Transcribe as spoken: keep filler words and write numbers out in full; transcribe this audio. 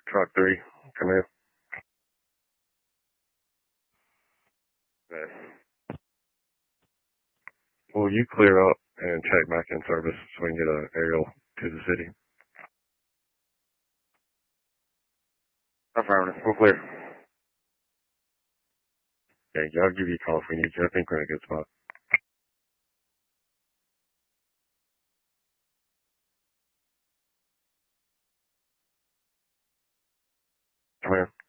Truck three, come in. Yes. Will you clear up and check back in service so we can get an aerial to the city? Affirmative. We'll clear. Okay, I'll give you a call if we need you. I think we're in a good spot. Come here.